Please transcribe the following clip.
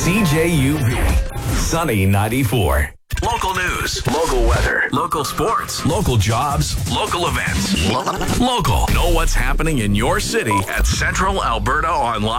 CJUV, Sunny 94. Local news, local weather, local sports, local jobs, local events. Local. Know what's happening in your city at Central Alberta Online.